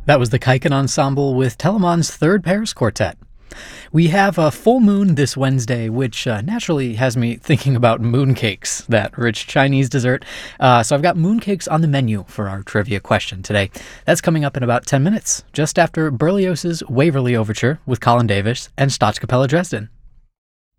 That was the Kaiken Ensemble with Telemann's Third Paris Quartet. We have a full moon this Wednesday, which naturally has me thinking about mooncakes, that rich Chinese dessert. So I've got mooncakes on the menu for our trivia question today. That's coming up in about 10 minutes, just after Berlioz's Waverly Overture with Colin Davis and Staatskapelle Dresden.